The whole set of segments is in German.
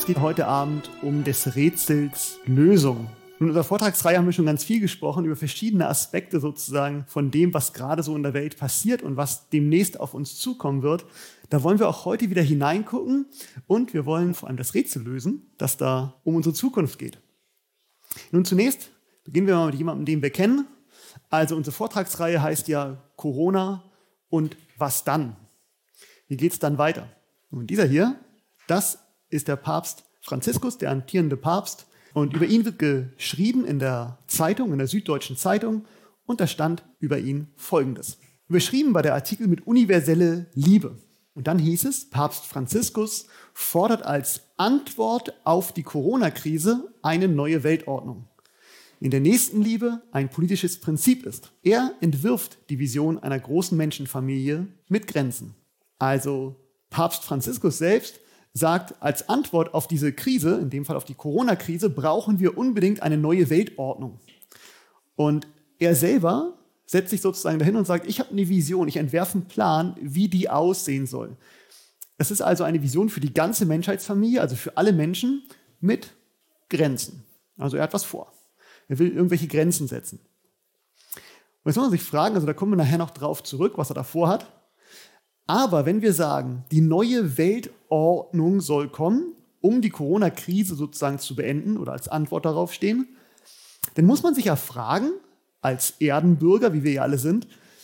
geht heute Abend um des Rätsels Lösung. In unserer Vortragsreihe haben wir schon ganz viel gesprochen über verschiedene Aspekte sozusagen von dem, was gerade so in der Welt passiert und was demnächst auf uns zukommen wird. Da wollen wir auch heute wieder hineingucken und wir wollen vor allem das Rätsel lösen, das da um unsere Zukunft geht. Nun zunächst beginnen wir mal mit jemandem, den wir kennen. Also unsere Vortragsreihe heißt ja Corona und was dann? Wie geht es dann weiter? Und dieser hier, das ist der Papst Franziskus, der amtierende Papst. Und über ihn wird geschrieben in der Zeitung, in der Süddeutschen Zeitung. Und da stand über ihn Folgendes. Überschrieben war der Artikel mit universelle Liebe. Und dann hieß es, Papst Franziskus fordert als Antwort auf die Corona-Krise eine neue Weltordnung, in der Nächstenliebe ein politisches Prinzip ist. Er entwirft die Vision einer großen Menschenfamilie mit Grenzen. Also Papst Franziskus selbst sagt, als Antwort auf diese Krise, in dem Fall auf die Corona-Krise, brauchen wir unbedingt eine neue Weltordnung. Und er selber setzt sich sozusagen dahin und sagt, ich habe eine Vision, ich entwerfe einen Plan, wie die aussehen soll. Das ist also eine Vision für die ganze Menschheitsfamilie, also für alle Menschen mit Grenzen. Also er hat was vor. Er will irgendwelche Grenzen setzen. Und jetzt muss man sich fragen, also da kommen wir nachher noch drauf zurück, was er da vorhat. Aber wenn wir sagen, die neue Weltordnung soll kommen, um die Corona-Krise sozusagen zu beenden oder als Antwort darauf stehen, dann muss man sich ja fragen, als Erdenbürger, wie wir ja alle sind,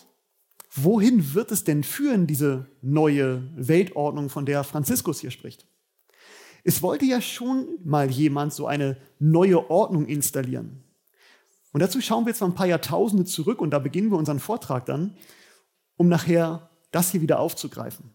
wohin wird es denn führen, diese neue Weltordnung, von der Franziskus hier spricht? Es wollte ja schon mal jemand so eine neue Ordnung installieren. Und dazu schauen wir jetzt mal ein paar Jahrtausende zurück und da beginnen wir unseren Vortrag dann, um nachher das hier wieder aufzugreifen.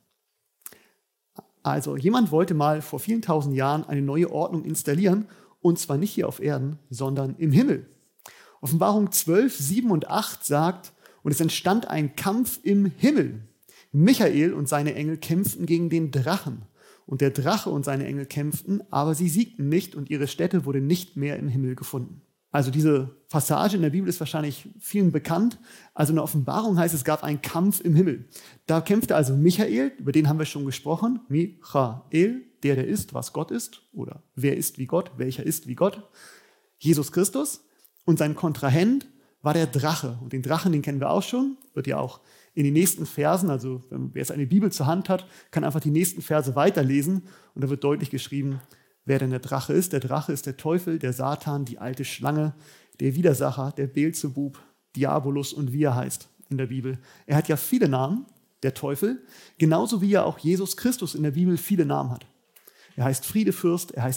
Also jemand wollte mal vor vielen tausend Jahren eine neue Ordnung installieren und zwar nicht hier auf Erden, sondern im Himmel. Offenbarung 12, 7 und 8 sagt, und es entstand ein Kampf im Himmel. Michael und seine Engel kämpften gegen den Drachen. Und der Drache und seine Engel kämpften, aber sie siegten nicht und ihre Stätte wurde nicht mehr im Himmel gefunden. Also diese Passage in der Bibel ist wahrscheinlich vielen bekannt. Also in der Offenbarung heißt es, gab einen Kampf im Himmel. Da kämpfte also Michael, über den haben wir schon gesprochen. Michael, der ist, was Gott ist. Oder wer ist wie Gott, welcher ist wie Gott. Jesus Christus. Und sein Kontrahent war der Drache. Und den Drachen, den kennen wir auch schon. Wird ja auch in den nächsten Versen, also wer jetzt eine Bibel zur Hand hat, kann einfach die nächsten Verse weiterlesen. Und da wird deutlich geschrieben, wer denn der Drache ist. Der Drache ist der Teufel, der Satan, die alte Schlange, der Widersacher, der Beelzebub, Diabolus und wie er heißt in der Bibel. Er hat ja viele Namen, der Teufel, genauso wie ja auch Jesus Christus in der Bibel viele Namen hat. Er heißt Friedefürst, er heißt